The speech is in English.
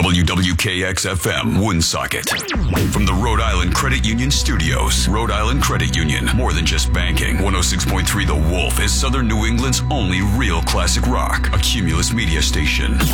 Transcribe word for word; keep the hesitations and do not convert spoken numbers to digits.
W W K X F M, Woonsocket. From the Rhode Island Credit Union Studios. Rhode Island Credit Union, more than just banking. one oh six point three The Wolf is Southern New England's only real classic rock. A Cumulus media station.